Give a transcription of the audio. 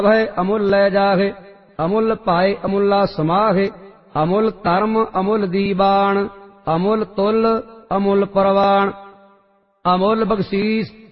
है अमुल लै जाहे, अमुल पाए अमुला समाहे, अमुल धर्म अमुल दीवान, अमुल तुल अमुल परवान, अमुल बख्शीस